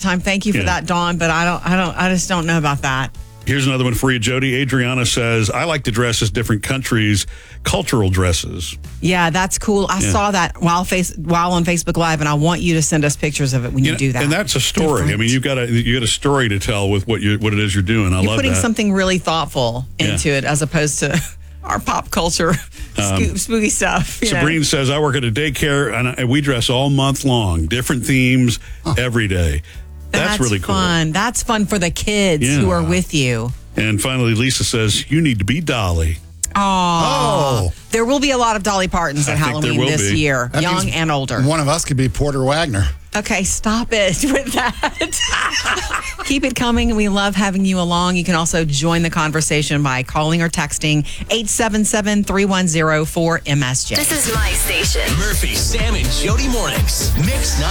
time. Thank you for that, Dawn. But I just don't know about that. Here's another one for you, Jody. Adriana says, I like to dress as different countries' cultural dresses. Yeah, that's cool. I saw that while on Facebook Live, and I want you to send us pictures of it when you do that. And that's a story. Different. I mean, you got a story to tell with what it is you're doing. I love that. You're putting something really thoughtful into it as opposed to our pop culture spooky stuff. Sabrina says, I work at a daycare, and we dress all month long, different themes every day. That's really cool. Fun. That's fun for the kids who are with you. And finally, Lisa says, you need to be Dolly. Oh. There will be a lot of Dolly Partons at Halloween this year, young and older. One of us could be Porter Wagner. Okay, stop it with that. Keep it coming. We love having you along. You can also join the conversation by calling or texting 877-310-4MSJ. This is my station. Murphy, Sam, and Jody mornings. Mix